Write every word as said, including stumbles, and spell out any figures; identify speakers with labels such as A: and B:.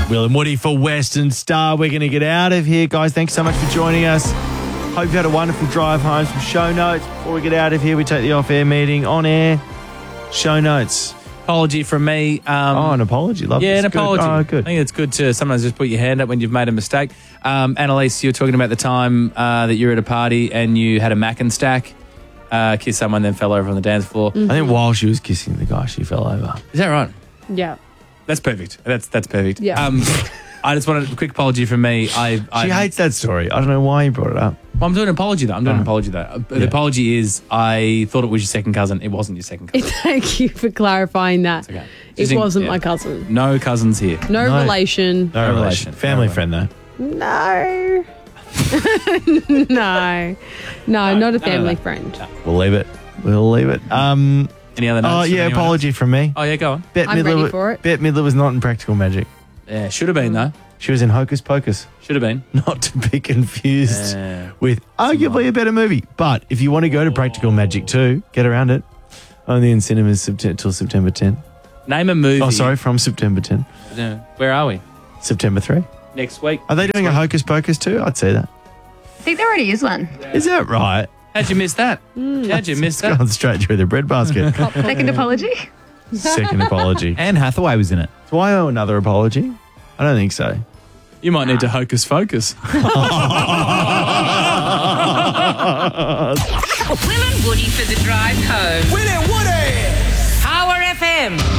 A: Will and Woody for Western Star. We're going to get out of here, guys. Thanks so much for joining us. Hope you've had a wonderful drive home. Some show notes. Before we get out of here, we take the off-air meeting on air. Show notes.
B: Apology from me. Um,
A: oh, an apology. Love
B: Yeah,
A: this.
B: an
A: Good.
B: apology.
A: Oh, good.
B: I think it's good to sometimes just put your hand up when you've made a mistake. Um, Annalise, you were talking about the time uh, that you were at a party and you had a mac and stack, uh, kissed someone, then fell over on the dance floor.
A: I think while she was kissing the guy, she fell over.
B: Is that right?
C: Yeah.
B: That's perfect. That's that's perfect.
C: Yeah.
B: Um, I just wanted a quick apology from me. I, I
A: She hates that story. I don't know why you brought it up.
B: Well, I'm doing an apology though. I'm doing
A: Oh.
B: an apology though. Uh, The
A: Yeah.
B: apology is I thought it was your second cousin. It wasn't your second cousin.
C: Thank you for clarifying that.
B: Okay.
C: It
B: Just in-
C: wasn't
B: yeah.
C: my cousin.
B: No cousins here.
C: No,
A: No.
C: relation.
A: No,
B: No
A: relation.
B: relation.
A: Family
B: No
A: friend, though.
C: No. no. No, not a family
B: no.
C: friend.
A: We'll leave it. We'll leave it. Um.
B: Any other notes?
A: Oh,
B: from
A: yeah,
B: anyone
A: apology from me.
B: else? Oh yeah, go on.
A: Bette
C: I'm
A: Midler,
C: ready
A: wa-
C: for it.
A: Bette Midler was not in Practical Magic.
B: Yeah, should have been though.
A: She was in Hocus Pocus.
B: Should have been.
A: Not to be confused
B: Yeah.
A: with arguably a better movie. But if you want to go to Practical Magic too, get around it. Only in cinemas sept- till September tenth.
B: Name a movie.
A: Oh, sorry, from September tenth.
B: Yeah. Where are we?
A: September third.
B: Next week.
A: Are they doing a Hocus Pocus too? I'd say that.
D: I think there already is one.
A: Is that right?
B: How'd you miss that? How'd you miss that?
A: Gone straight through the breadbasket.
D: Second apology.
A: Second apology.
E: Anne Hathaway was in it.
A: Do I owe another apology? I don't think so.
B: You might need to hocus focus.
F: Will and Woody for the drive home.
G: Will and Woody!
F: Power F M.